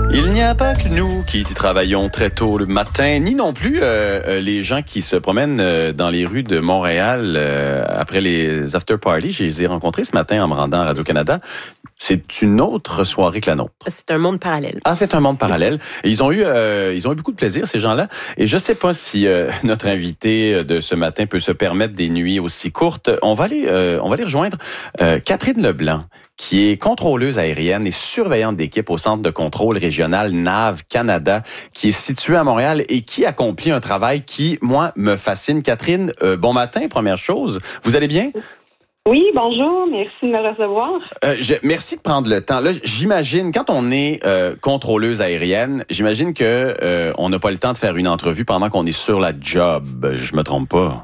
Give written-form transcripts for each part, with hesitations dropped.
Il n'y a pas que nous qui travaillons très tôt le matin, ni non plus les gens qui se promènent dans les rues de Montréal après les after-parties. Je les ai rencontrés ce matin en me rendant à Radio-Canada. C'est une autre soirée que la nôtre. C'est un monde parallèle. Ah, c'est un monde parallèle. Et ils ont eu beaucoup de plaisir, ces gens-là. Et je sais pas si notre invité de ce matin peut se permettre des nuits aussi courtes. On va aller rejoindre Catherine Leblanc, qui est contrôleuse aérienne et surveillante d'équipe au Centre de contrôle régional NAV Canada, qui est situé à Montréal et qui accomplit un travail qui, moi, me fascine. Catherine, bon matin, première chose. Vous allez bien? Oui, bonjour, merci de me recevoir. Merci de prendre le temps. Là, j'imagine, quand on est contrôleuse aérienne, j'imagine que on n'a pas le temps de faire une entrevue pendant qu'on est sur la job. Je me trompe pas?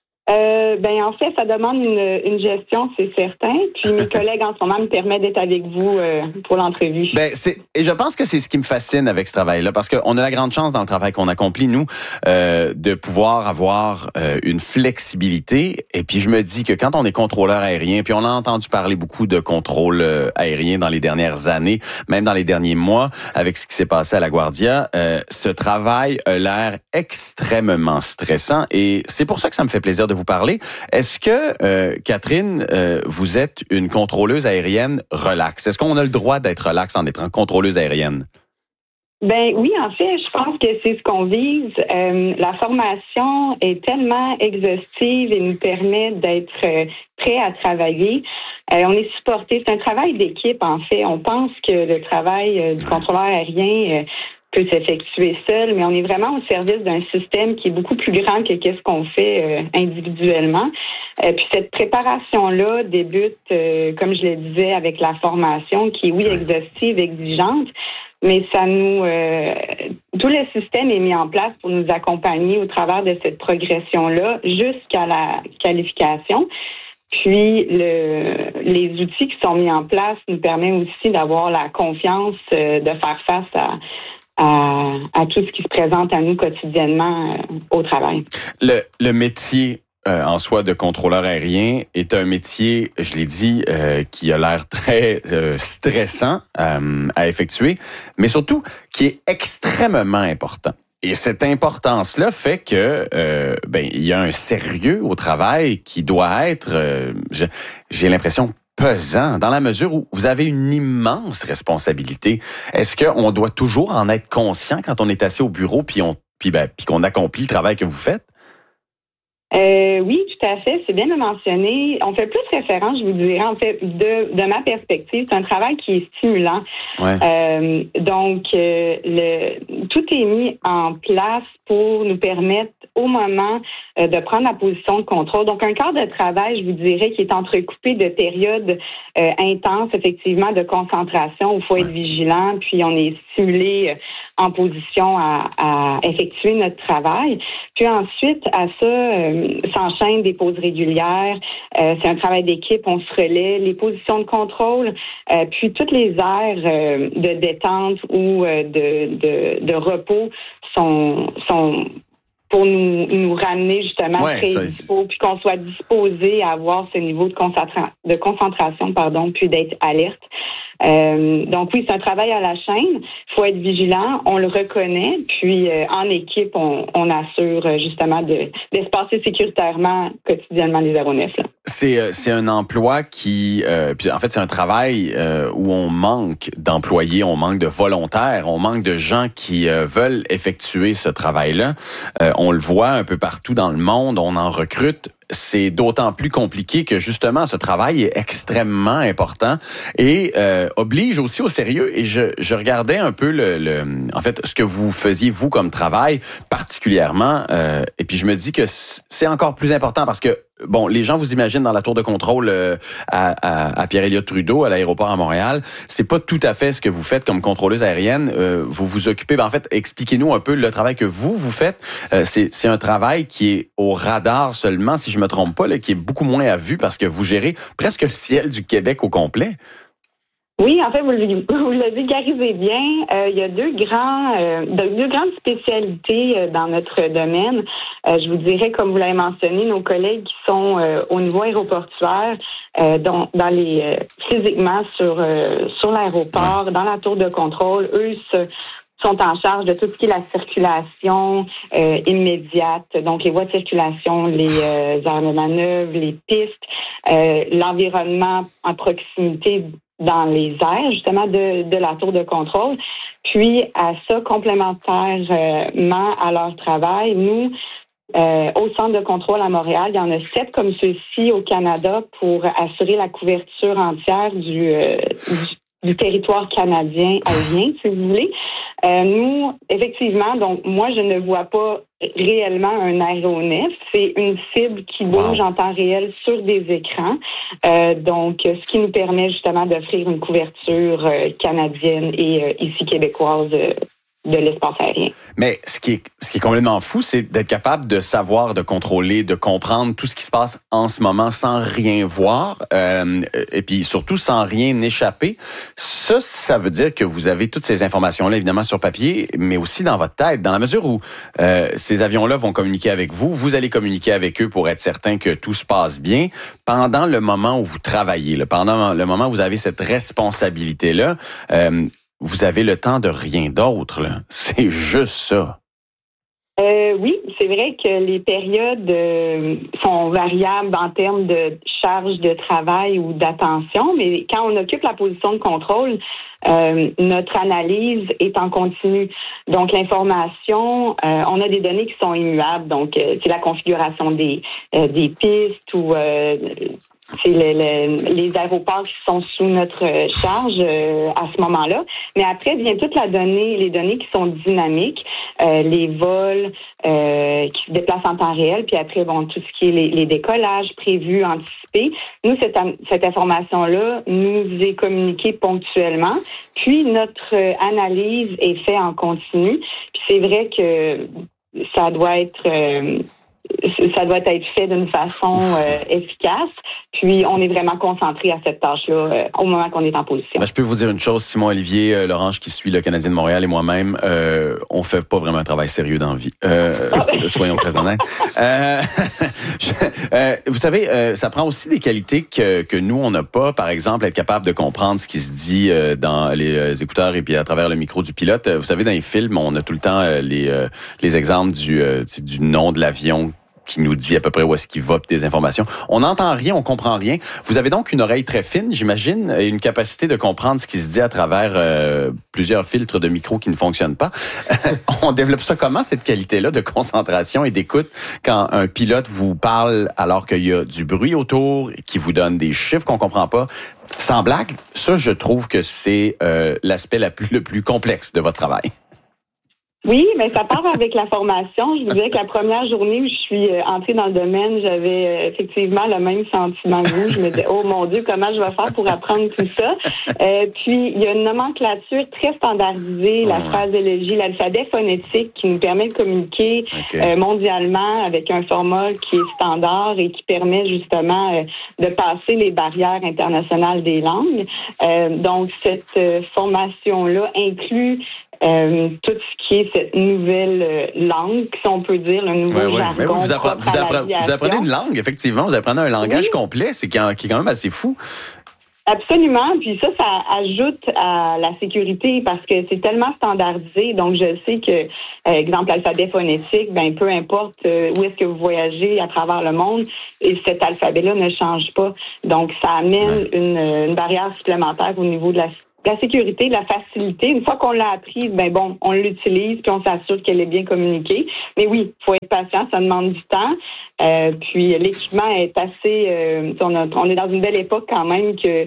En fait, ça demande une gestion, c'est certain. Puis mes collègues en ce moment me permettent d'être avec vous pour l'entrevue. Et je pense que c'est ce qui me fascine avec ce travail-là, parce qu'on a la grande chance dans le travail qu'on accomplit, nous, de pouvoir avoir une flexibilité. Et puis je me dis que quand on est contrôleur aérien, puis on a entendu parler beaucoup de contrôle aérien dans les dernières années, même dans les derniers mois, avec ce qui s'est passé à LaGuardia, ce travail a l'air extrêmement stressant. Et c'est pour ça que ça me fait plaisir de vous parler. Est-ce que, Catherine, vous êtes une contrôleuse aérienne relax? Est-ce qu'on a le droit d'être relax en étant contrôleuse aérienne? Oui, en fait, je pense que c'est ce qu'on vise. La formation est tellement exhaustive et nous permet d'être prêts à travailler. On est supporté. C'est un travail d'équipe, en fait. On pense que le travail du contrôleur aérien peut s'effectuer seul, mais on est vraiment au service d'un système qui est beaucoup plus grand que qu'est-ce qu'on fait individuellement. Puis cette préparation-là débute, comme je le disais, avec la formation qui est, oui, exhaustive, exigeante, mais ça tout le système est mis en place pour nous accompagner au travers de cette progression-là jusqu'à la qualification. Puis les outils qui sont mis en place nous permettent aussi d'avoir la confiance de faire face à tout ce qui se présente à nous quotidiennement au travail. Le métier en soi de contrôleur aérien est un métier, je l'ai dit, qui a l'air très stressant à effectuer, mais surtout qui est extrêmement important. Et cette importance-là fait que il y a un sérieux au travail qui doit être, j'ai l'impression, pesant, dans la mesure où vous avez une immense responsabilité. Est-ce qu'on doit toujours en être conscient quand on est assis au bureau puis qu'on accomplit le travail que vous faites? Oui, tout à fait. C'est bien de mentionner. On fait plus référence, je vous dirais, en fait, de ma perspective. C'est un travail qui est stimulant. Ouais. Tout est mis en place pour nous permettre au moment de prendre la position de contrôle. Donc, un quart de travail, je vous dirais, qui est entrecoupé de périodes intenses, effectivement, de concentration où il faut être vigilant, puis on est stimulé en position à effectuer notre travail. Puis ensuite, à ça, s'enchaînent des pauses régulières. C'est un travail d'équipe, on se relaie, les positions de contrôle, puis toutes les aires de détente ou de repos sont pour nous ramener justement très dispo, puis qu'on soit disposé à avoir ce niveau de concentration, puis d'être alerte. Donc oui, c'est un travail à la chaîne. Il faut être vigilant, on le reconnaît, puis en équipe, on assure justement de se passer sécuritairement quotidiennement les aéronefs. Là. C'est un emploi qui, puis en fait, c'est un travail où on manque d'employés, on manque de volontaires, on manque de gens qui veulent effectuer ce travail-là. On le voit un peu partout dans le monde, on en recrute. C'est d'autant plus compliqué que justement ce travail est extrêmement important et oblige aussi au sérieux. Et je regardais un peu en fait ce que vous faisiez vous comme travail particulièrement. Et puis je me dis que c'est encore plus important parce que bon, les gens vous imaginent dans la tour de contrôle à Pierre-Éliott Trudeau à l'aéroport à Montréal. C'est pas tout à fait ce que vous faites comme contrôleuse aérienne. Vous vous occupez. En fait, expliquez-nous un peu le travail que vous faites. C'est un travail qui est au radar seulement, si je me trompe pas, là, qui est beaucoup moins à vue parce que vous gérez presque le ciel du Québec au complet. Oui, en fait, vous le vulgarisez bien. Il y a deux grandes spécialités dans notre domaine. Je vous dirais, comme vous l'avez mentionné, nos collègues qui sont au niveau aéroportuaire, physiquement sur l'aéroport, dans la tour de contrôle, eux sont en charge de tout ce qui est la circulation immédiate, donc les voies de circulation, les aires de manœuvre, les pistes, l'environnement en proximité dans les airs, justement, de la tour de contrôle. Puis, à ça, complémentairement à leur travail, nous, au centre de contrôle à Montréal, il y en a 7 comme ceux-ci au Canada pour assurer la couverture entière du territoire canadien aérien, si vous voulez. Nous, effectivement, donc moi, je ne vois pas réellement un aéronef. C'est une cible qui bouge en temps réel sur des écrans. Donc, ce qui nous permet justement d'offrir une couverture canadienne et ici québécoise de l'espace aérien. Mais ce qui est complètement fou, c'est d'être capable de savoir, de contrôler, de comprendre tout ce qui se passe en ce moment sans rien voir et puis surtout sans rien échapper. Ça veut dire que vous avez toutes ces informations-là, évidemment, sur papier, mais aussi dans votre tête, dans la mesure où ces avions-là vont communiquer avec vous, vous allez communiquer avec eux pour être certain que tout se passe bien. Pendant le moment où vous travaillez, pendant le moment où vous avez cette responsabilité-là, vous avez le temps de rien d'autre, là. C'est juste ça. Oui, c'est vrai que les périodes sont variables en termes de charge de travail ou d'attention, mais quand on occupe la position de contrôle, notre analyse est en continu. Donc, l'information, on a des données qui sont immuables. Donc, c'est la configuration des pistes ou c'est les aéroports qui sont sous notre charge à ce moment-là. Mais après vient toute les données qui sont dynamiques, les vols qui se déplacent en temps réel, puis après, tout ce qui est les décollages prévus, anticipés. Nous, cette information-là nous est communiquée ponctuellement, puis notre analyse est faite en continu. Puis c'est vrai que ça doit être fait d'une façon efficace. Puis, on est vraiment concentré à cette tâche-là au moment qu'on est en position. Je peux vous dire une chose, Simon-Olivier Lorange, qui suit le Canadien de Montréal et moi-même, on fait pas vraiment un travail sérieux dans la vie. Soyons très honnêtes. Vous savez, ça prend aussi des qualités que nous, on n'a pas. Par exemple, être capable de comprendre ce qui se dit dans les écouteurs et puis à travers le micro du pilote. Vous savez, dans les films, on a tout le temps les exemples du nom de l'avion qui nous dit à peu près où est-ce qu'il va, puis des informations. On n'entend rien, on comprend rien. Vous avez donc une oreille très fine, j'imagine, et une capacité de comprendre ce qui se dit à travers plusieurs filtres de micro qui ne fonctionnent pas. On développe ça comment, cette qualité-là de concentration et d'écoute, quand un pilote vous parle alors qu'il y a du bruit autour, qui vous donne des chiffres qu'on comprend pas? Sans blague, ça, je trouve que c'est l'aspect le plus complexe de votre travail. Oui, mais ça part avec la formation. Je vous dirais que la première journée où je suis entrée dans le domaine, j'avais effectivement le même sentiment que vous. Je me disais, oh mon Dieu, comment je vais faire pour apprendre tout ça? Puis, il y a une nomenclature très standardisée, la phraséologie, l'alphabet phonétique qui nous permet de communiquer mondialement avec un format qui est standard et qui permet justement de passer les barrières internationales des langues. Donc, cette formation-là inclut tout ce qui est cette nouvelle langue, si on peut dire, le nouveau jargon. Vous apprenez une langue, effectivement. Vous apprenez un langage complet, qui est quand même assez fou. Absolument. Puis ça ajoute à la sécurité parce que c'est tellement standardisé. Donc, je sais que, exemple, l'alphabet phonétique, peu importe où est-ce que vous voyagez à travers le monde, et cet alphabet-là ne change pas. Donc, ça amène une barrière supplémentaire au niveau de la sécurité, de la facilité. Une fois qu'on l'a apprise, on l'utilise puis on s'assure qu'elle est bien communiquée. Mais oui, il faut être patient, ça demande du temps. Puis l'équipement est assez... on est dans une belle époque quand même que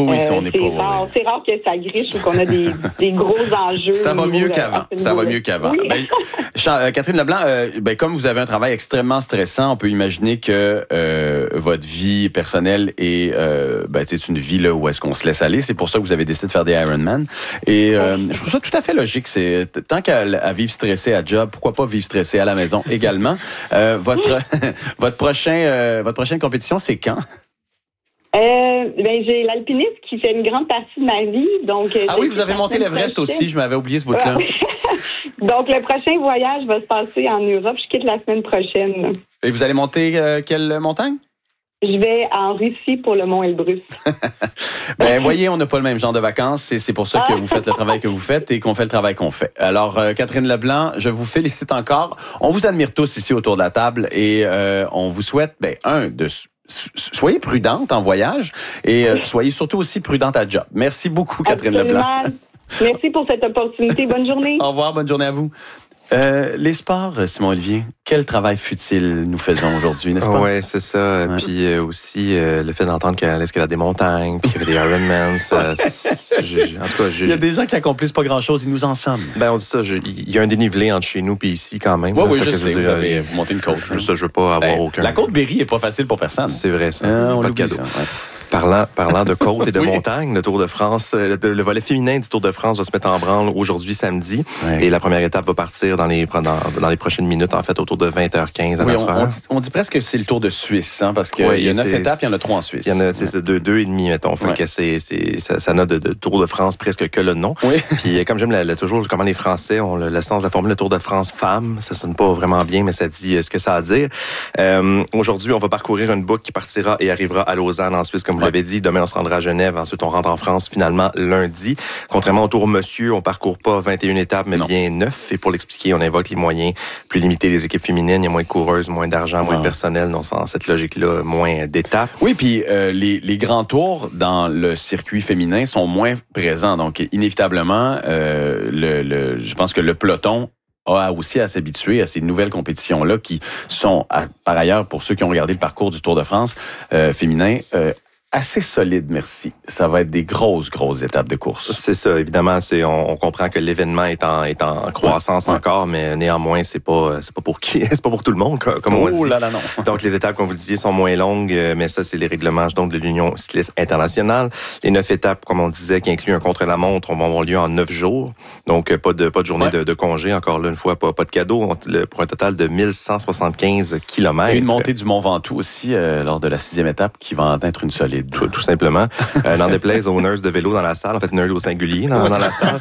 c'est rare que ça griche ou qu'on a des gros enjeux. Ça va mieux qu'avant. Oui. Catherine Leblanc, comme vous avez un travail extrêmement stressant, on peut imaginer que votre vie personnelle est c'est une vie là, où est-ce qu'on se laisse aller. C'est pour ça que vous avez décidé de faire des Ironman. Et je trouve ça tout à fait logique. C'est tant qu'à vivre stressé à job, pourquoi pas vivre stressé à la maison également. Votre prochaine compétition, c'est quand? J'ai l'alpinisme qui fait une grande partie de ma vie. Donc, oui, vous avez monté l'Everest aussi, je m'avais oublié ce bout-là. Donc, le prochain voyage va se passer en Europe. Je quitte la semaine prochaine. Et vous allez monter quelle montagne? Je vais en Russie pour le mont Elbrus. Voyez, on n'a pas le même genre de vacances et c'est pour ça que vous faites le travail que vous faites et qu'on fait le travail qu'on fait. Alors, Catherine Leblanc, je vous félicite encore. On vous admire tous ici autour de la table et on vous souhaite, soyez prudente en voyage et soyez surtout aussi prudente à job. Merci beaucoup, Catherine Leblanc. Merci pour cette opportunité. Bonne journée. Au revoir, bonne journée à vous. Les sports, Simon-Olivier, quel travail futile nous faisons aujourd'hui, n'est-ce pas? Oui, c'est ça. Ouais. Puis aussi, le fait d'entendre qu'elle escalade des montagnes, puis qu'il y avait des Ironman, en tout cas... Il y a des gens qui accomplissent pas grand-chose, ils nous en somment. On dit ça, il y a un dénivelé entre chez nous et ici quand même. Oui, je sais, vous montez une côte. Ça, je veux pas avoir aucun... La côte Berry est pas facile pour personne. C'est vrai, ça. Pas de cadeau. Ça, ouais. Parlant de côte et de montagne, le Tour de France, le volet féminin du Tour de France va se mettre en branle aujourd'hui, samedi. Ouais. Et la première étape va partir dans les prochaines minutes, en fait, autour de 20h15 à notre heure. On dit presque que c'est le Tour de Suisse, hein, parce qu'il y a 9 étapes, il y en a 3 en Suisse. Il y en a, c'est deux et demi, mettons. Fait que ça n'a de Tour de France presque que le nom. Oui. Puis comme j'aime toujours comment les Français ont le sens de la formule, le Tour de France femme, ça sonne pas vraiment bien, mais ça dit ce que ça a à dire. Aujourd'hui, on va parcourir une boucle qui partira et arrivera à Lausanne, en Suisse, comme vous l'avez dit. Demain, on se rendra à Genève. Ensuite, on rentre en France, finalement, lundi. Contrairement au Tour Monsieur, on parcourt pas 21 étapes, mais bien 9. Et pour l'expliquer, on invoque les moyens plus limités des équipes féminines. Il y a moins de coureuses, moins d'argent, moins de personnel. Donc, dans cette logique-là, moins d'étapes. Oui, puis les grands tours dans le circuit féminin sont moins présents. Donc, inévitablement, je pense que le peloton a aussi à s'habituer à ces nouvelles compétitions-là qui sont, par ailleurs, pour ceux qui ont regardé le parcours du Tour de France féminin, assez solide, merci. Ça va être des grosses étapes de course. C'est ça, évidemment. On comprend que l'événement est en croissance encore, mais néanmoins, c'est pas pour tout le monde, comme on dit. Oh là là, non. Donc, les étapes, comme vous le disiez, sont moins longues, mais ça, c'est les règlements donc de l'Union cycliste internationale. Les 9 étapes, comme on disait, qui incluent un contre-la-montre, vont avoir lieu en 9 jours. Donc, pas de journée de congé. Encore là, une fois, pas de cadeau, pour un total de 1175 kilomètres. Et une montée du Mont Ventoux aussi, lors de la 6e étape, qui va en être une solide. Tout simplement. N'en déplaise aux nerds de vélo dans la salle, en fait, nerds au singulier dans la salle.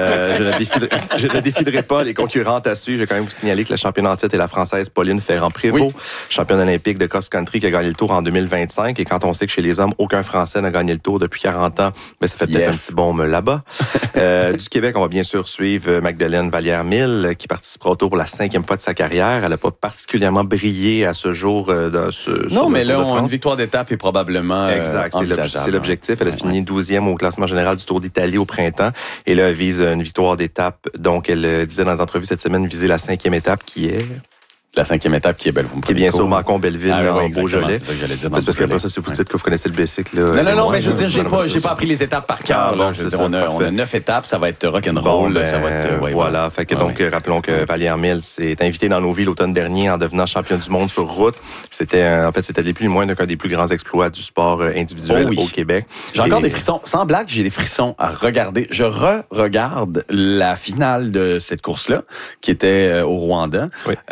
Je ne défilerai pas les concurrentes à suivre. Je vais quand même vous signaler que la championne en titre est la Française Pauline Ferrand-Prévôt, championne olympique de cross-country qui a gagné le Tour en 2025. Et quand on sait que chez les hommes, aucun Français n'a gagné le Tour depuis 40 ans, mais ça fait peut-être un petit baume là-bas. Du Québec, on va bien sûr suivre Magdeleine Vallière-Mille, qui participera au Tour pour la 5e fois de sa carrière. Elle n'a pas particulièrement brillé à ce jour Non, mais là, une victoire d'étape est probablement exact. C'est l'objectif. Elle a fini 12e au classement général du Tour d'Italie au printemps. Et là, elle vise une victoire d'étape. Donc, elle disait dans les entrevues cette semaine viser la 5e étape qui est... La 5e étape qui est belle, vous me qui est bien sûr Mâcon-Belleville en Beaujolais. C'est ça que j'allais dire. Parce qu'après ça, si vous dites que vous connaissez le bicycle. Non, mais je veux dire, j'ai pas appris les étapes par cœur. On a 9 étapes, ça va être rock'n'roll. Ça va être, voilà. Fait que donc, rappelons que Vallière-Mille s'est invité dans nos vies l'automne dernier en devenant championne du monde sur route. C'était les plus moins qu'un des plus grands exploits du sport individuel au Québec. J'ai encore des frissons. Sans blague, j'ai des frissons à regarder. Je re-regarde la finale de cette course-là, qui était au Rwanda.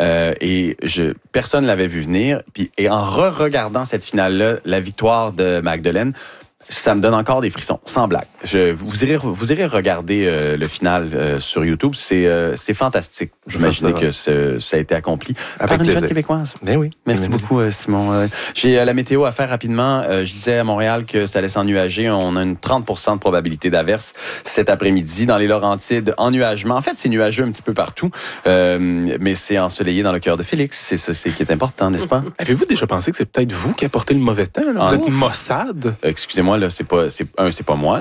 Et personne ne l'avait vu venir. Et en re-regardant cette finale-là, la victoire de Magdeleine, ça me donne encore des frissons, sans blague. Vous irez regarder le final sur YouTube. C'est fantastique. J'imagine que ça a été accompli par une jeune Québécoise. Ben oui. Merci beaucoup, Simon. J'ai la météo à faire rapidement. Je disais à Montréal que ça allait s'ennuager. On a une 30% de probabilité d'averse cet après-midi. Dans les Laurentides, ennuagement. En fait, c'est nuageux un petit peu partout, mais c'est ensoleillé dans le cœur de Félix. C'est ça qui est important, n'est-ce pas? Avez-vous déjà pensé que c'est peut-être vous qui apportez le mauvais temps? Là? Vous êtes Mossad? Excusez-moi, là, c'est pas moi,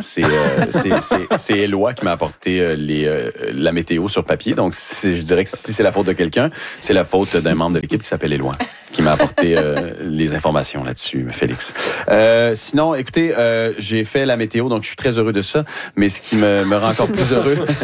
c'est Éloi qui m'a apporté la météo sur papier. Donc, je dirais que si c'est la faute de quelqu'un, c'est la faute d'un membre de l'équipe qui s'appelle Éloi, qui m'a apporté les informations là-dessus, Félix. Sinon, écoutez, j'ai fait la météo, donc je suis très heureux de ça. Mais ce qui me rend encore plus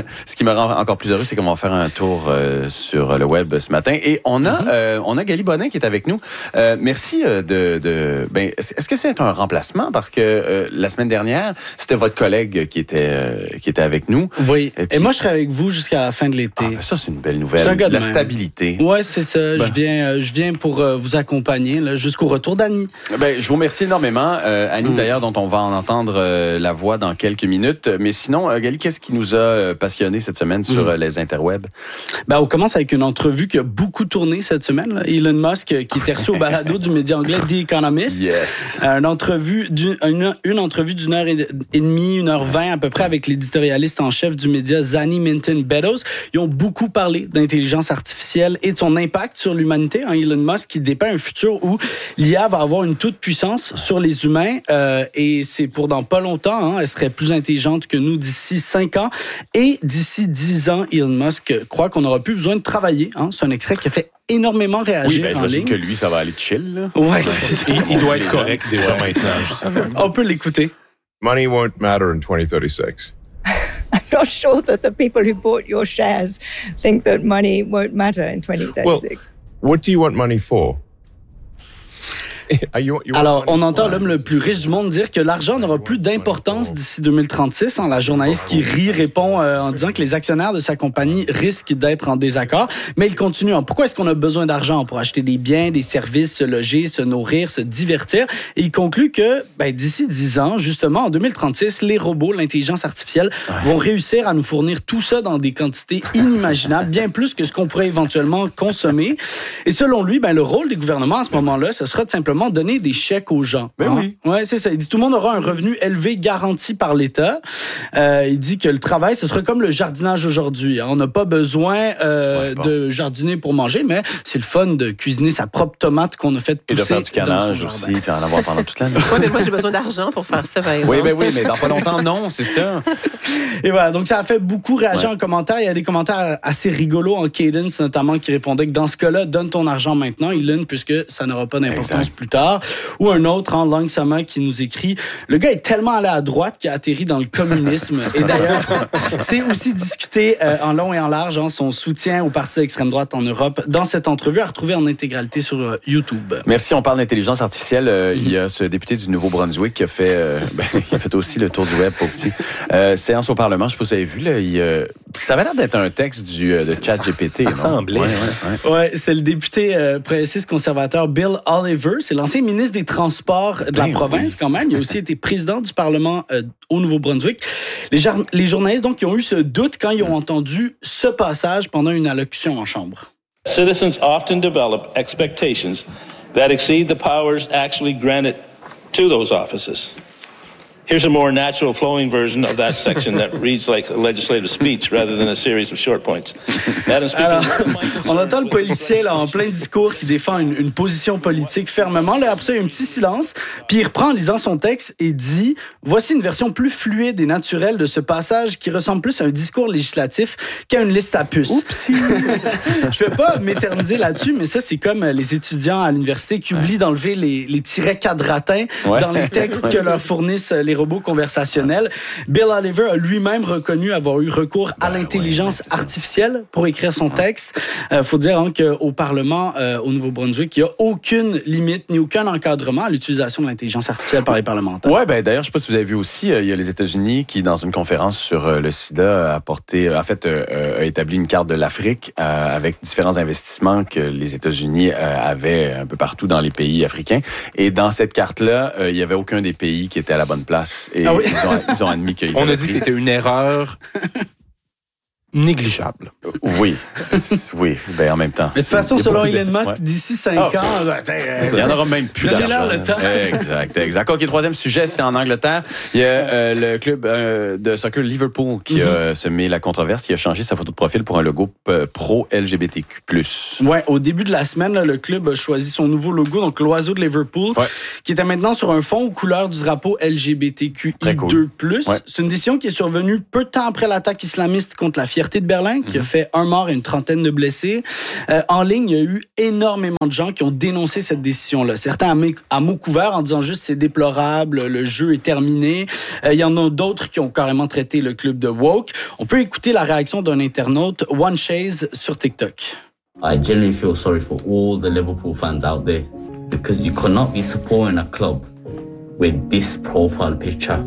heureux, c'est qu'on va faire un tour sur le web ce matin. Et on a Gali Bonin qui est avec nous. Merci est-ce que c'est un remplacement? Parce que la semaine dernière, c'était votre collègue qui était avec nous. Oui. Et, puis, et moi, je serai avec vous jusqu'à la fin de l'été. Ah, ça, c'est une belle nouvelle. La stabilité. Ouais, c'est ça. Je viens pour vous accompagner là, jusqu'au retour d'Annie. Ben, je vous remercie énormément. Annie, d'ailleurs, dont on va en entendre la voix dans quelques minutes. Mais sinon, Gali, qu'est-ce qui nous a passionnés cette semaine sur les interwebs? Ben, on commence avec une entrevue qui a beaucoup tourné cette semaine. Là. Elon Musk, qui était reçu au balado du média anglais The Economist. Yes. Une entrevue d'une heure et demie, 1h20 à peu près avec l'éditorialiste en chef du média Zanny Minton Beddoes. Ils ont beaucoup parlé d'intelligence artificielle et de son impact sur l'humanité. Elon Musk qui dépeint un futur où l'IA va avoir une toute-puissance sur les humains et c'est pour dans pas longtemps. Elle serait plus intelligente que nous d'ici 5 ans. Et d'ici 10 ans, Elon Musk croit qu'on n'aura plus besoin de travailler. C'est un extrait qui a fait énormément réagir en ligne. J'imagine que lui, ça va aller chill. Là. Ouais, il doit être correct déjà maintenant. Justement. On peut l'écouter. Money won't matter in 2036. I'm not sure that the people who bought your shares think that money won't matter in 2036. Well, what do you want money for? Alors, on entend l'homme le plus riche du monde dire que l'argent n'aura plus d'importance d'ici 2036. La journaliste qui rit répond en disant que les actionnaires de sa compagnie risquent d'être en désaccord. Mais il continue. Pourquoi est-ce qu'on a besoin d'argent pour acheter des biens, des services, se loger, se nourrir, se divertir? Et il conclut que d'ici 10 ans, justement, en 2036, les robots, l'intelligence artificielle vont réussir à nous fournir tout ça dans des quantités inimaginables, bien plus que ce qu'on pourrait éventuellement consommer. Et selon lui, le rôle des gouvernements à ce moment-là, ce sera de simplement donner des chèques aux gens. Oui. Ouais, c'est ça. Il dit tout le monde aura un revenu élevé garanti par l'État. Il dit que le travail, ce sera comme le jardinage aujourd'hui. On n'a pas besoin de jardiner pour manger, mais c'est le fun de cuisiner sa propre tomate qu'on a faite pousser. Et de faire du canage aussi, puis en avoir pendant toute l'année. Oui, mais moi, j'ai besoin d'argent pour faire ça, par exemple. Oui, mais dans pas longtemps, non, c'est ça. Et voilà, donc ça a fait beaucoup réagir en commentaires. Il y a des commentaires assez rigolos en Cadence, notamment, qui répondaient que dans ce cas-là, donne ton argent maintenant, Elon, puisque ça n'aura pas d'importance plus tard. Ou un autre, Lang Sama, qui nous écrit « Le gars est tellement allé à droite qu'il a atterri dans le communisme. » Et d'ailleurs, c'est aussi discuté en long et en large son soutien au parti d'extrême droite en Europe dans cette entrevue à retrouver en intégralité sur YouTube. Merci. On parle d'intelligence artificielle. Il y a ce député du Nouveau-Brunswick qui a fait aussi le tour du web pour petit. Séance au Parlement, je ne sais pas si vous avez vu, là, ça avait l'air d'être un texte de ChatGPT. Ça ressemblait. Ouais, c'est le député progressiste conservateur Bill Oliver. C'est l'ancien ministre des Transports de la province, quand même. Il a aussi été président du Parlement au Nouveau-Brunswick. Les journalistes, donc, qui ont eu ce doute quand ils ont entendu ce passage pendant une allocution en chambre. Citizens often develop expectations that exceed the powers actually granted to those offices. Here's a more natural flowing version of that section that reads like a legislative speech rather than a series of short points. Alors, on entend le politicien là, en plein discours qui défend une position politique fermement. Là, après ça, il y a un petit silence. Puis il reprend en lisant son texte et dit « Voici une version plus fluide et naturelle de ce passage qui ressemble plus à un discours législatif qu'à une liste à puces. » Oupsie! Je vais pas m'éterniser là-dessus, mais ça, c'est comme les étudiants à l'université qui oublient d'enlever les tirets quadratins dans les textes que leur fournissent les robots conversationnels. Bill Oliver a lui-même reconnu avoir eu recours à l'intelligence artificielle pour écrire son texte. Faut dire qu'au Parlement, au Nouveau-Brunswick, il n'y a aucune limite ni aucun encadrement à l'utilisation de l'intelligence artificielle par les parlementaires. Ouais, d'ailleurs, je ne sais pas si vous avez vu aussi, il y a les États-Unis qui, dans une conférence sur le sida, a établi une carte de l'Afrique avec différents investissements que les États-Unis avaient un peu partout dans les pays africains. Et dans cette carte-là, il n'y avait aucun des pays qui était à la bonne place. Et ils ont admis qu'ils On a dit que c'était une erreur négligeable. Oui, en même temps. Mais de toute façon, selon Elon Musk, d'ici 5 ans... il n'y en aura même plus d'argent. Exact. OK, troisième sujet, c'est en Angleterre. Il y a le club de soccer Liverpool qui a semé la controverse. Il a changé sa photo de profil pour un logo pro-LGBTQ+. Ouais, au début de la semaine, là, le club a choisi son nouveau logo, donc l'oiseau de Liverpool, qui était maintenant sur un fond aux couleurs du drapeau LGBTQI2+. Cool. C'est une décision qui est survenue peu de temps après l'attaque islamiste contre la Fierté de Berlin, qui a fait un mort et une trentaine de blessés. En ligne, il y a eu énormément de gens qui ont dénoncé cette décision-là. Certains à mots couverts en disant juste c'est déplorable, le jeu est terminé. Il y en a d'autres qui ont carrément traité le club de woke. On peut écouter la réaction d'un internaute, One Chase, sur TikTok. I genuinely feel sorry for all the Liverpool fans out there because you cannot be supporting a club with this profile picture.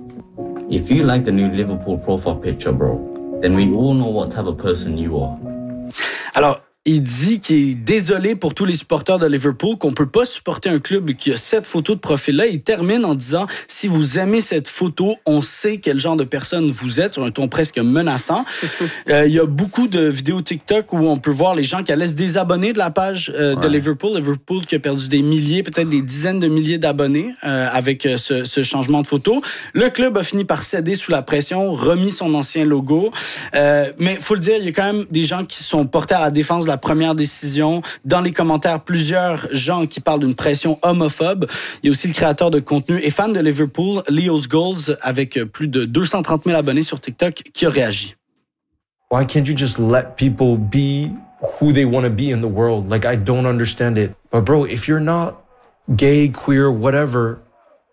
If you like the new Liverpool profile picture, bro, then we all know what type of person you are. Alors, il dit qu'il est désolé pour tous les supporters de Liverpool, qu'on peut pas supporter un club qui a cette photo de profil-là. Il termine en disant, si vous aimez cette photo, on sait quel genre de personne vous êtes, sur un ton presque menaçant. Il y a beaucoup de vidéos TikTok où on peut voir les gens qui allaient se désabonner de la page de Liverpool. Liverpool qui a perdu des milliers, peut-être des dizaines de milliers d'abonnés avec ce changement de photo. Le club a fini par céder sous la pression, remis son ancien logo. Mais faut le dire, il y a quand même des gens qui sont portés à la défense de la première décision. Dans les commentaires, plusieurs gens qui parlent d'une pression homophobe. Il y a aussi le créateur de contenu et fan de Liverpool, Leo's Goals, avec plus de 230 000 abonnés sur TikTok, qui a réagi. Why can't you just let people be who they want to be in the world? Like, I don't understand it. But bro, if you're not gay, queer, whatever,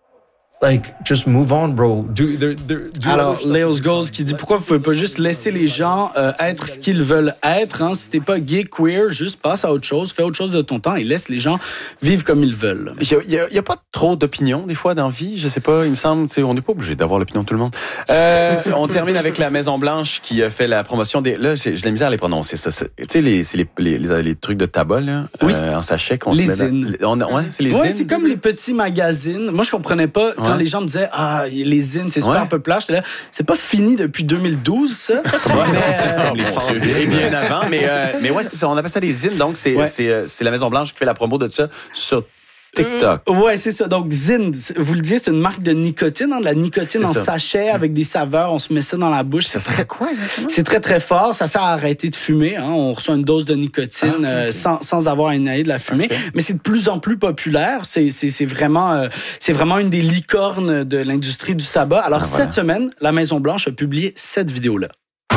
like, just move on, bro. Alors, Leo's Goals qui dit pourquoi vous pouvez pas juste laisser les gens être ce qu'ils veulent être. Hein? Si t'es pas gay, queer, juste passe à autre chose, fais autre chose de ton temps et laisse les gens vivre comme ils veulent. Il y a pas trop d'opinions des fois dans la vie. Je sais pas, il me semble, on n'est pas obligé d'avoir l'opinion de tout le monde. On termine avec la Maison Blanche qui a fait la promotion des. Là, j'ai de la misère à les prononcer. Ça, tu sais, c'est les trucs de tabac là, oui. En sachet qu'on les se met. zines. Ouais, c'est les ouais, zines. c'est comme les petits magazines. Moi, je comprenais pas quand les gens me disaient les zines, c'est super populaire. J'étais là, c'est pas fini depuis 2012, ça. Comme les fanzines. Et bien avant. Mais ouais, c'est ça. On appelle ça les zines. Donc, c'est la Maison Blanche qui fait la promo de ça sur TikTok. Ouais, c'est ça. Donc, Zyn, vous le disiez, c'est une marque de nicotine, de la nicotine en sachet avec des saveurs. On se met ça dans la bouche. Ça serait quoi, exactement? C'est très, très fort. Ça sert à arrêter de fumer. Hein. On reçoit une dose de nicotine sans avoir à inhaler de la fumée. Okay. Mais c'est de plus en plus populaire. C'est vraiment une des licornes de l'industrie du tabac. Alors, cette semaine, la Maison-Blanche a publié cette vidéo-là.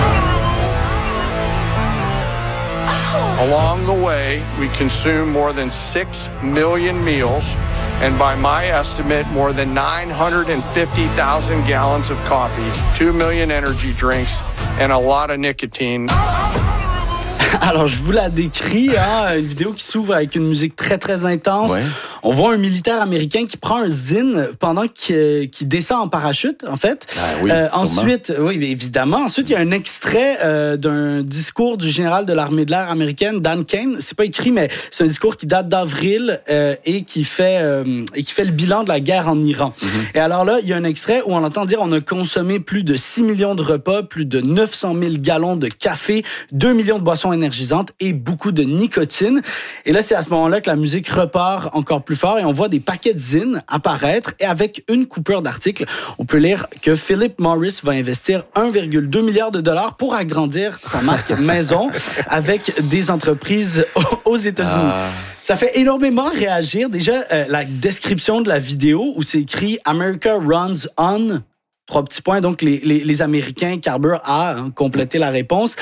Along the way, we consume more than 6 million meals, and by my estimate, more than 950,000 gallons of coffee, 2 million energy drinks, and a lot of nicotine. Alors, je vous la décris, hein, une vidéo qui s'ouvre avec une musique très, très intense. Ouais. On voit un militaire américain qui prend un zine pendant qu'il descend en parachute, en fait. Ah oui, ensuite, oui, évidemment. Ensuite, il y a un extrait d'un discours du général de l'armée de l'air américaine, Dan Kane. C'est pas écrit, mais c'est un discours qui date d'avril et qui fait le bilan de la guerre en Iran. Mm-hmm. Et alors là, il y a un extrait où on entend dire on a consommé plus de 6 millions de repas, plus de 900 000 gallons de café, 2 millions de boissons énergisantes et beaucoup de nicotine. Et là, c'est à ce moment-là que la musique repart encore plus fort et on voit des paquets de zines apparaître et avec une coupure d'articles, on peut lire que Philip Morris va investir 1,2 milliard de dollars pour agrandir sa marque maison avec des entreprises aux États-Unis. Ça fait énormément réagir. Déjà, la description de la vidéo où c'est écrit « America runs on ». 3 petits points. Donc, les Américains carburent à compléter la réponse.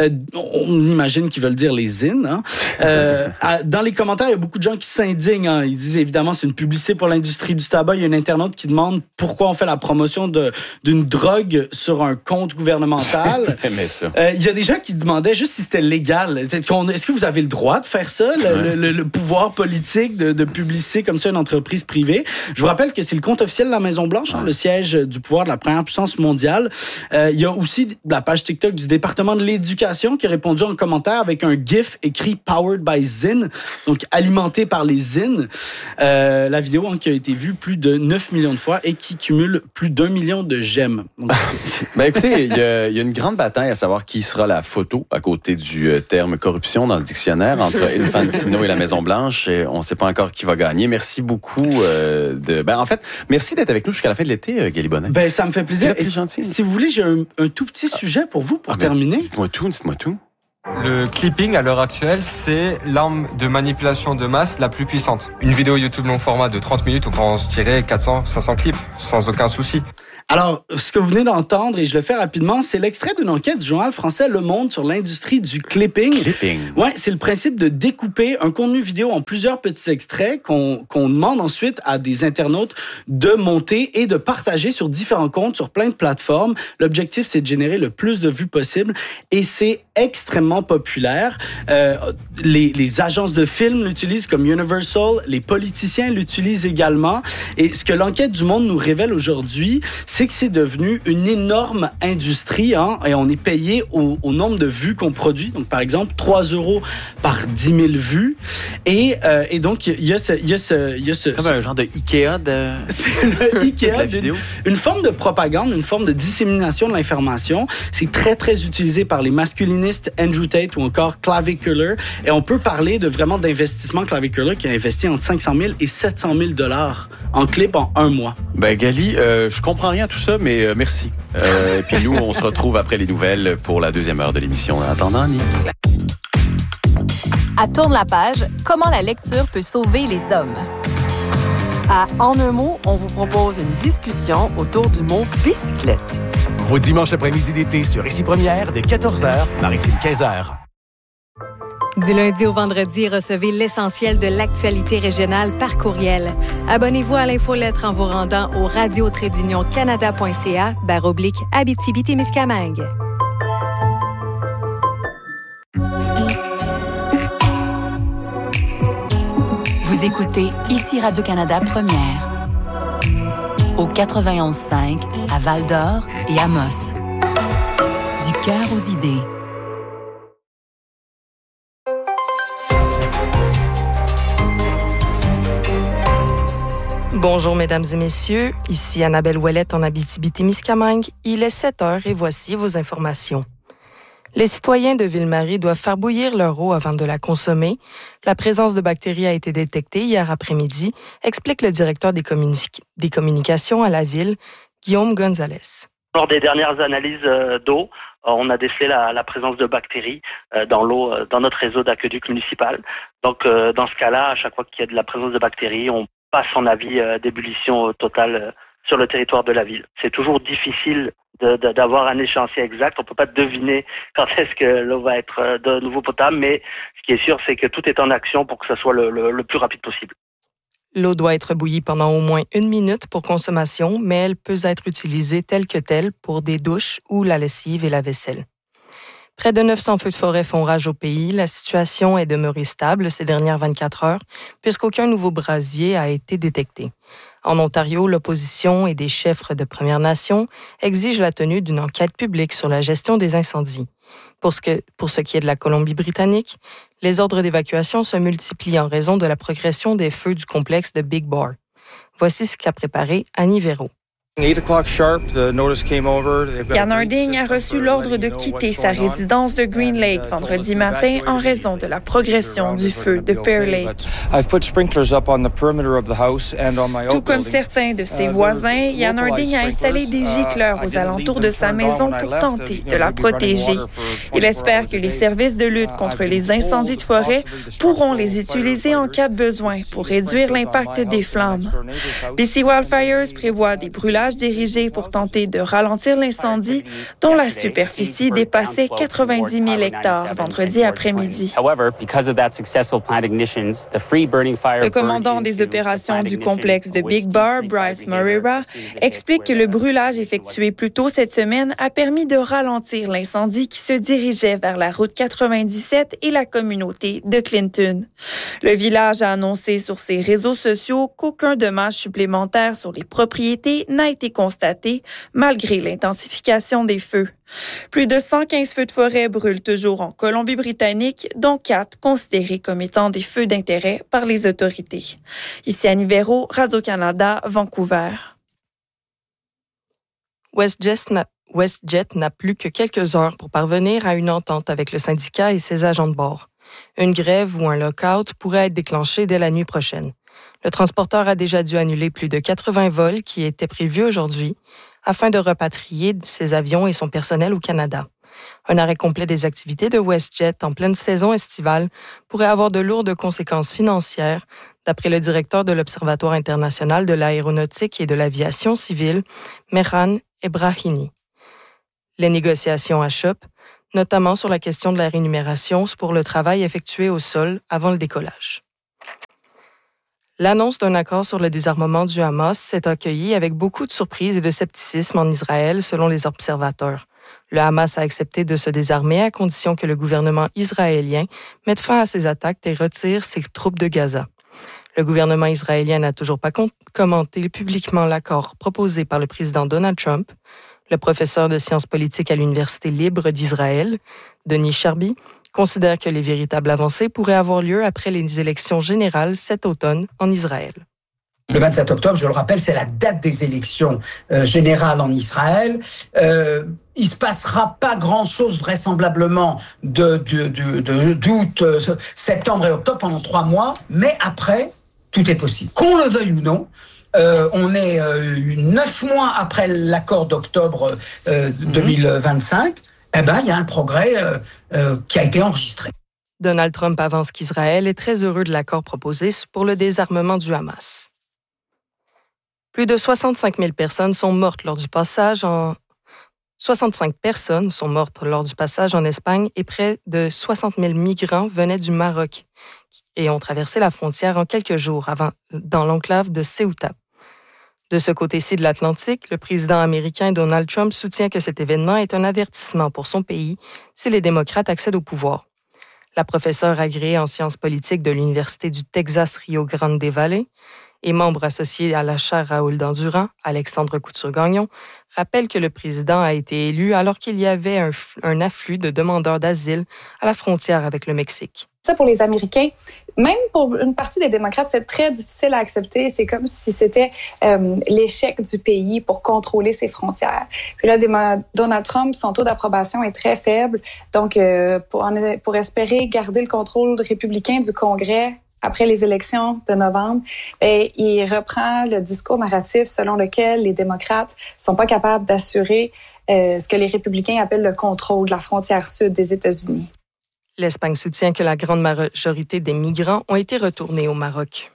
On imagine qu'ils veulent dire les zines. Hein. Dans les commentaires, il y a beaucoup de gens qui s'indignent. Hein. Ils disent, évidemment, c'est une publicité pour l'industrie du tabac. Il y a un internaute qui demande pourquoi on fait la promotion d'une drogue sur un compte gouvernemental. Il y a des gens qui demandaient juste si c'était légal. Est-ce que vous avez le droit de faire ça, le pouvoir politique de publiciter comme ça une entreprise privée? Je vous rappelle que c'est le compte officiel de la Maison-Blanche, le siège du pouvoir de la première puissance mondiale. Il y a aussi la page TikTok du département de l'éducation qui a répondu en commentaire avec un GIF écrit « Powered by Zyn », donc alimenté par les zines. La vidéo qui a été vue plus de 9 millions de fois et qui cumule plus d'1 million de j'aime. Ben écoutez, il y a une grande bataille à savoir qui sera la photo à côté du terme corruption dans le dictionnaire entre Infantino et la Maison-Blanche. On ne sait pas encore qui va gagner. Merci beaucoup. En fait, merci d'être avec nous jusqu'à la fin de l'été, Galy Bonnet. Ben, ça me fait plaisir. Si vous voulez, j'ai un tout petit sujet pour vous, pour terminer. Dites-moi tout. Le clipping, à l'heure actuelle, c'est l'arme de manipulation de masse la plus puissante. Une vidéo YouTube long format de 30 minutes, on peut en tirer 400-500 clips, sans aucun souci. Alors, ce que vous venez d'entendre, et je le fais rapidement, c'est l'extrait d'une enquête du journal français Le Monde sur l'industrie du clipping. Ouais, c'est le principe de découper un contenu vidéo en plusieurs petits extraits qu'on demande ensuite à des internautes de monter et de partager sur différents comptes, sur plein de plateformes. L'objectif, c'est de générer le plus de vues possible et c'est extrêmement populaire. Les agences de films l'utilisent comme Universal. Les politiciens l'utilisent également. Et ce que l'enquête du Monde nous révèle aujourd'hui, c'est que c'est devenu une énorme industrie, hein, et on est payé au nombre de vues qu'on produit. Donc, par exemple, 3 € par 10 000 vues. Et donc, il y a ce... C'est comme un genre de Ikea de... C'est le Ikea une forme de propagande, une forme de dissémination de l'information. C'est très, très utilisé par les masculinistes Andrew Tate ou encore Clavicular. Et on peut parler de vraiment d'investissement Clavicular qui a investi entre 500 000 et 700 000 $ en clip en 1 mois. Ben, Gali, je comprends rien à tout ça, mais merci. Et puis nous, on se retrouve après les nouvelles pour la deuxième heure de l'émission. En attendant, Annie. À Tourne la page, comment la lecture peut sauver les hommes. À En un mot, on vous propose une discussion autour du mot bicyclette. Vos dimanches après-midi d'été sur Ici Première, dès 14h, Maritime 15h. Du lundi au vendredi, recevez l'essentiel de l'actualité régionale par courriel. Abonnez-vous à l'infolettre en vous rendant au radio-canada.ca/Abitibi-Témiscamingue. Vous écoutez Ici Radio-Canada Première. Au 91.5 à Val-d'Or et Amos. Du cœur aux idées. Bonjour, mesdames et messieurs. Ici Annabelle Ouellette en Abitibi-Témiscamingue. Il est 7h et voici vos informations. Les citoyens de Ville-Marie doivent faire bouillir leur eau avant de la consommer. La présence de bactéries a été détectée hier après-midi, explique le directeur des communications à la ville, Guillaume Gonzalez. Lors des dernières analyses d'eau, on a décelé la présence de bactéries dans l'eau, dans notre réseau d'aqueduc municipal. Donc, dans ce cas-là, à chaque fois qu'il y a de la présence de bactéries, on passe en avis d'ébullition totale sur le territoire de la ville. C'est toujours difficile d'avoir un échéancier exact. On peut pas deviner quand est-ce que l'eau va être de nouveau potable, mais ce qui est sûr, c'est que tout est en action pour que ça soit le plus rapide possible. L'eau doit être bouillie pendant au moins 1 minute pour consommation, mais elle peut être utilisée telle que telle pour des douches ou la lessive et la vaisselle. Près de 900 feux de forêt font rage au pays. La situation est demeurée stable ces dernières 24 heures, puisqu'aucun nouveau brasier a été détecté. En Ontario, l'opposition et des chefs de Premières Nations exigent la tenue d'une enquête publique sur la gestion des incendies. Pour ce qui est de la Colombie-Britannique, les ordres d'évacuation se multiplient en raison de la progression des feux du complexe de Big Bar. Voici ce qu'a préparé Annie Véro. Jan Harding a reçu l'ordre de quitter sa résidence de Green Lake vendredi matin en raison de la progression du feu de Pear Lake. Tout comme certains de ses voisins, Jan Harding a installé des gicleurs aux alentours de sa maison pour tenter de la protéger. Il espère que les services de lutte contre les incendies de forêt pourront les utiliser en cas de besoin pour réduire l'impact des flammes. BC Wildfires prévoit des brûlages dirigés pour tenter de ralentir l'incendie dont la superficie dépassait 90 000 hectares vendredi après-midi. Le commandant des opérations du complexe de Big Bar, Bryce Moreira, explique que le brûlage effectué plus tôt cette semaine a permis de ralentir l'incendie qui se dirigeait vers la route 97 et la communauté de Clinton. Le village a annoncé sur ses réseaux sociaux qu'aucun dommage supplémentaire sur les propriétés n'a été constaté malgré l'intensification des feux. Plus de 115 feux de forêt brûlent toujours en Colombie-Britannique, dont 4 considérés comme étant des feux d'intérêt par les autorités. Ici Annie Véro, Radio-Canada, Vancouver. WestJet n'a plus que quelques heures pour parvenir à une entente avec le syndicat et ses agents de bord. Une grève ou un lock-out pourrait être déclenché dès la nuit prochaine. Le transporteur a déjà dû annuler plus de 80 vols qui étaient prévus aujourd'hui afin de repatrier ses avions et son personnel au Canada. Un arrêt complet des activités de WestJet en pleine saison estivale pourrait avoir de lourdes conséquences financières, d'après le directeur de l'Observatoire international de l'aéronautique et de l'aviation civile, Mehran Ebrahimi. Les négociations achoppent, notamment sur la question de la rémunération pour le travail effectué au sol avant le décollage. L'annonce d'un accord sur le désarmement du Hamas s'est accueillie avec beaucoup de surprise et de scepticisme en Israël, selon les observateurs. Le Hamas a accepté de se désarmer à condition que le gouvernement israélien mette fin à ses attaques et retire ses troupes de Gaza. Le gouvernement israélien n'a toujours pas commenté publiquement l'accord proposé par le président Donald Trump. Le professeur de sciences politiques à l'Université libre d'Israël, Denis Charby, considère que les véritables avancées pourraient avoir lieu après les élections générales cet automne en Israël. Le 27 octobre, je le rappelle, c'est la date des élections générales en Israël. Il se passera pas grand-chose vraisemblablement d'août, septembre et octobre pendant 3 mois, mais après, tout est possible. Qu'on le veuille ou non, on est 9 mois après l'accord d'octobre 2025, il y a un progrès qui a été enregistré. Donald Trump avance qu'Israël est très heureux de l'accord proposé pour le désarmement du Hamas. Plus de 65 000 personnes sont mortes lors du passage en 65 personnes sont mortes lors du passage en Espagne et près de 60 000 migrants venaient du Maroc et ont traversé la frontière en quelques jours avant dans l'enclave de Ceuta. De ce côté-ci de l'Atlantique, le président américain Donald Trump soutient que cet événement est un avertissement pour son pays si les démocrates accèdent au pouvoir. La professeure agréée en sciences politiques de l'Université du Texas Rio Grande Valley et membre associé à la chaire Raoul Dandurand, Alexandre Couture-Gagnon, rappelle que le président a été élu alors qu'il y avait un afflux de demandeurs d'asile à la frontière avec le Mexique. Ça, pour les Américains, même pour une partie des démocrates, c'est très difficile à accepter. C'est comme si c'était l'échec du pays pour contrôler ses frontières. Puis là, Donald Trump, son taux d'approbation est très faible. Donc, pour espérer garder le contrôle républicain du Congrès après les élections de novembre, il reprend le discours narratif selon lequel les démocrates sont pas capables d'assurer ce que les républicains appellent le contrôle de la frontière sud des États-Unis. L'Espagne soutient que la grande majorité des migrants ont été retournés au Maroc.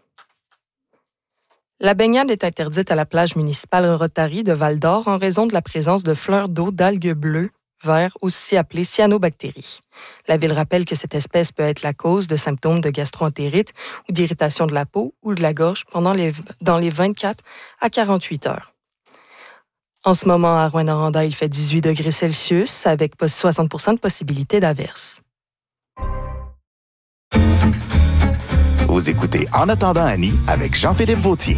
La baignade est interdite à la plage municipale Rotary de Val-d'Or en raison de la présence de fleurs d'eau d'algues bleues, vert, aussi appelées cyanobactéries. La ville rappelle que cette espèce peut être la cause de symptômes de gastro-entérite ou d'irritation de la peau ou de la gorge dans les 24 à 48 heures. En ce moment, à Rouyn-Noranda, il fait 18 degrés Celsius avec 60% de possibilité d'averse. Vous écoutez En attendant Annie avec Jean-Philippe Vautier.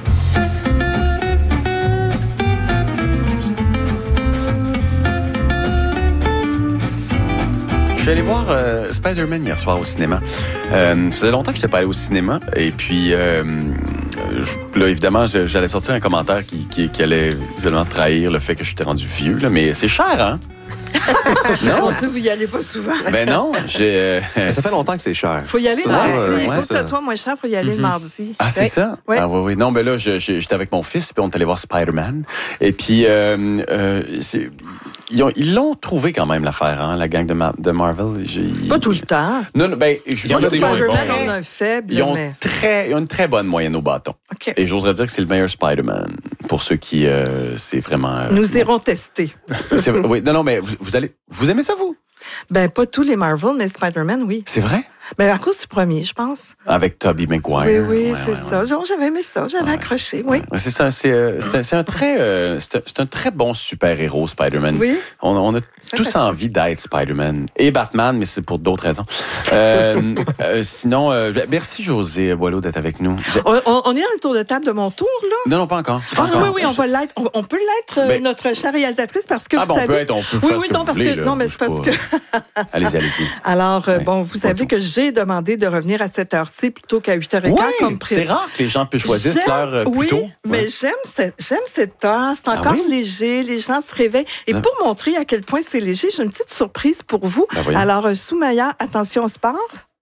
Je suis allé voir Spider-Man hier soir au cinéma. Ça faisait longtemps que je n'étais pas allé au cinéma. Et puis, là, évidemment, j'allais sortir un commentaire qui allait visuellement trahir le fait que j'étais rendu vieux. Là, mais c'est cher, hein? Non, vous y allez pas souvent. Ben non, ça fait longtemps que c'est cher. Faut y aller le mardi. Pour que ça soit moins cher, faut y aller le mardi. Ah, c'est ça? Oui. Ah, oui. Non, ben là, j'étais avec mon fils, puis on est allé voir Spider-Man. Et puis, ils l'ont trouvé quand même, l'affaire, hein, la gang de Marvel. Pas tout le temps. Non, ben, Spider-Man, on a un faible, ils ont une très bonne moyenne au bâton. Okay. Et j'oserais dire que c'est le meilleur Spider-Man. Pour ceux qui, c'est vraiment... Nous irons tester. Oui, non, mais vous aimez ça, vous? Ben, pas tous les Marvel, mais Spider-Man, oui. C'est vrai? Ben, à cause du premier, je pense. Avec Tobey Maguire. Oui, c'est ça. J'avais aimé ça, j'avais accroché, oui. C'est ça, c'est un très bon super-héros, Spider-Man. Oui. On a tous envie d'être Spider-Man. Et Batman, mais c'est pour d'autres raisons. Sinon, merci José Boileau d'être avec nous. On est dans le tour de table de mon tour, là? Non, pas encore. Oui, on va l'être. On peut l'être, notre chère réalisatrice, parce que vous savez... on peut faire ce que vous voulez. Non, mais c'est parce que... Allez-y. Alors, vous savez que j'ai demandé de revenir à cette heure-ci plutôt qu'à 8h15 comme prévu. C'est rare que les gens puissent choisir l'heure plus tôt. Oui, mais j'aime cette heure. C'est encore léger. Les gens se réveillent. Et pour montrer à quel point c'est léger, j'ai une petite surprise pour vous. Alors, Soumaya, attention au sport.